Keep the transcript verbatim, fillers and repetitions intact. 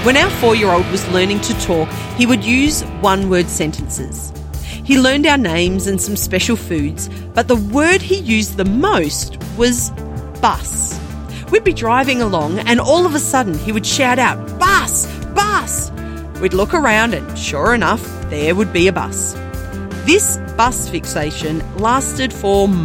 When our four-year-old was learning to talk, he would use one-word sentences. He learned our names and some special foods, but the word he used the most was bus. We'd be driving along and all of a sudden he would shout out, "Bus! Bus!" We'd look around and sure enough, there would be a bus. This bus fixation lasted for